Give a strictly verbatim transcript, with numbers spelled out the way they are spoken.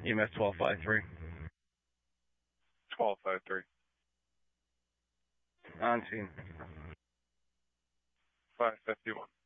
E M S twelve five three. twelve five three. On scene. five fifty-one.